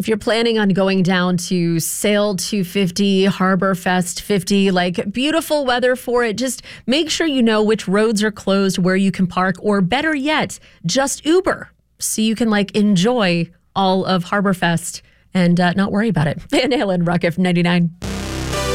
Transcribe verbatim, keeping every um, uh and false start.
If you're planning on going down to Sail two fifty, Harbor Fest fifty, like beautiful weather for it, just make sure you know which roads are closed, where you can park, or better yet, just Uber so you can like enjoy all of Harbor Fest and uh, not worry about it. Van Halen, Rock F M ninety-nine.